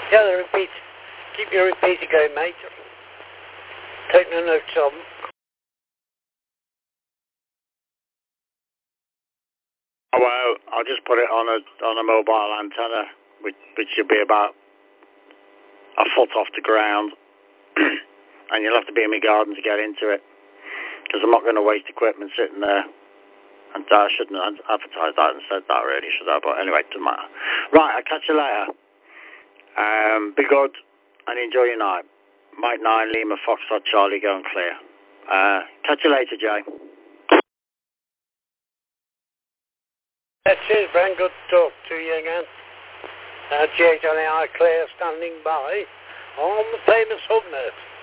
Yeah, the repeat. Keep your repeater going, mate. Take no notes of them. Oh, well, I'll just put it on a mobile antenna, which should be about a foot off the ground, and you'll have to be in my garden to get into it, because I'm not going to waste equipment sitting there. And I shouldn't have advertised that and said that really, should I? But anyway, it doesn't matter. Right, I'll catch you later. Be good and enjoy your night. Mike 9, Lima, Foxtrot, Charlie, going clear. Catch you later, Jay. Cheers, Brent. Good to talk to you again. Jay Johnny I Clear standing by on the famous Hubnet.